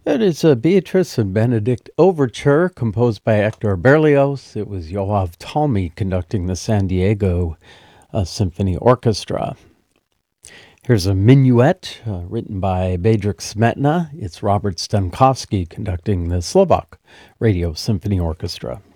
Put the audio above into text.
It is a Beatrice and Benedict overture composed by Hector Berlioz. It was Yoav Talmy conducting the San Diego Symphony Orchestra. Here's a minuet written by Bedřich Smetana. It's Robert Stankowski conducting the Slovak Radio Symphony Orchestra.